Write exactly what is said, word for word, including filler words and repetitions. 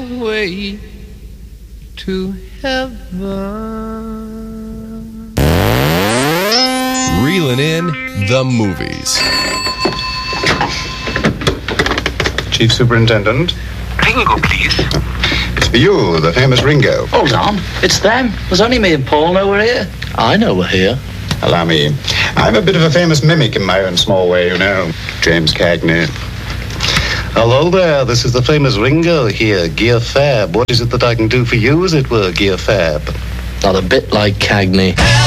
pathway to heaven. Reeling in the movies. Chief Superintendent. Ringo, please. It's for you, the famous Ringo. Hold on. It's them. There's only me and Paul know we're here. I know we're here. Allow me. I'm a bit of a famous mimic in my own small way, you know. James Cagney. Hello there, this is the famous Ringo here, Gear Fab. What is it that I can do for you, as it were, Gear Fab? Not a bit like Cagney.